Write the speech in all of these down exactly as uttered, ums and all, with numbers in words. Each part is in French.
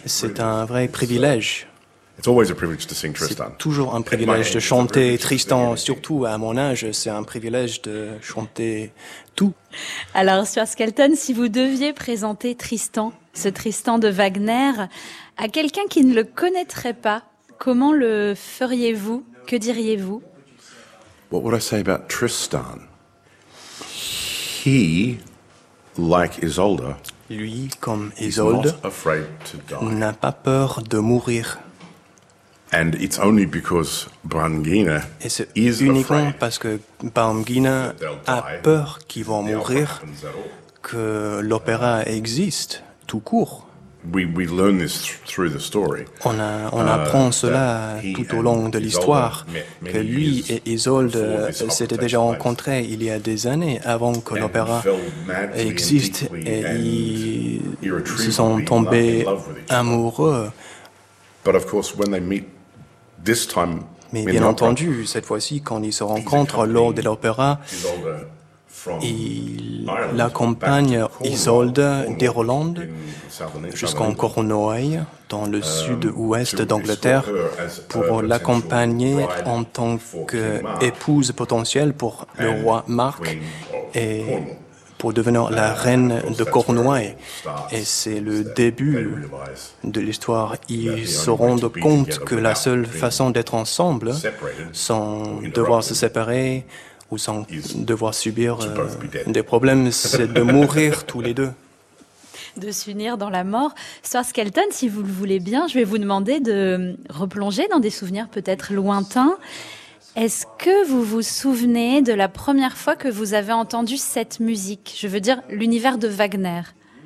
C'est un vrai privilège. C'est toujours un privilège de chanter Tristan, surtout à mon âge, c'est un privilège de chanter tout. Alors, Stuart Skelton, si vous deviez présenter Tristan, ce Tristan de Wagner, à quelqu'un qui ne le connaîtrait pas, comment le feriez-vous? Que diriez-vous? What would I say about Tristan? He, like Isolde, lui, comme is Isolde, not afraid to die. n'a pas peur de mourir. And it's only because Brangina Et c'est is uniquement afraid parce que Baumgina a peur qu'ils vont mourir que l'opéra existe tout court. We, we learn this th- through the story. On, a, on apprend cela tout au long de l'histoire, que lui et Isolde s'étaient déjà rencontrés il y a des années avant que l'opéra existe et ils se sont tombés amoureux. But of course, when they meet this time Mais in bien the opera, entendu, cette fois-ci, quand ils se rencontrent lors de l'opéra, Isolde from il Ireland accompagne back to Cornwall, Isolde Cornwall d'Irlande in southern England, jusqu'en Cornouailles, dans le sud-ouest to d'Angleterre, escort her as a pour potential l'accompagner bride en tant for King Mark qu'épouse potentielle pour le and roi Marc Queen of et Cornwall. pour devenir la Uh, reine of course, de that's Cornouailles. where it starts, Et c'est le is that they début realise de l'histoire. that the Ils only se way rendent to be compte together que la without seule being façon d'être ensemble, separated sans or devoir se interrupted, séparer ou sans is devoir subir to euh, both be dead. des problèmes, c'est de mourir tous les deux. De s'unir dans la mort. Stuart Skelton, si vous le voulez bien, je vais vous demander de replonger dans des souvenirs peut-être lointains. Est-ce que vous vous souvenez de la première fois que vous avez entendu cette musique? Je veux dire, l'univers de Wagner.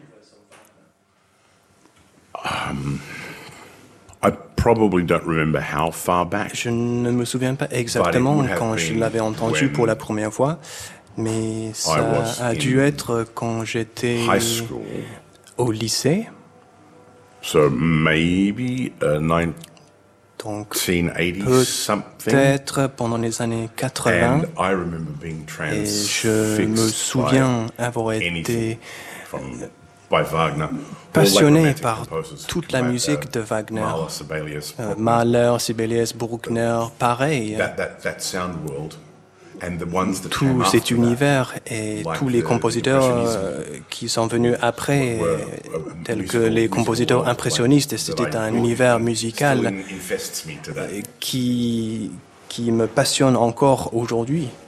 I probably don't remember how far back. Je ne me souviens pas exactement But it would have quand je been l'avais entendu when pour la première fois, mais ça was a in dû être quand j'étais High school, au lycée, so maybe uh, donc nineteen eighty something. peut-être pendant les années quatre-vingts. And I remember being Et je transfixed me by souviens avoir anything été from by Wagner. passionné All like romantic par composers, toute la like, musique uh, de Wagner. Mahler, Sibelius, Euh, Bruckner. Mahler, Sibelius, Bruckner, pareil. That, that, that sound world and the ones that Tout came cet after univers et like tous les the compositeurs Impressionism, euh, qui sont venus après, were, euh, uh, tels que musical- les musical compositeurs world, impressionnistes, like, c'était that I un grew up univers in, musical still in- infests me today. qui, qui me passionne encore aujourd'hui.